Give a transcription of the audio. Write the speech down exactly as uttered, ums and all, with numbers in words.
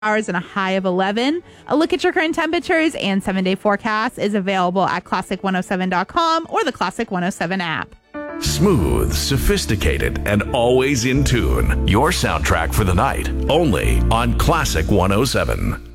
hours and a high of eleven. A look at your current temperatures and seven-day forecast is available at classic one oh seven dot com or the Classic one oh seven app. Smooth, sophisticated, and always in tune. Your soundtrack for the night, only on Classic one oh seven.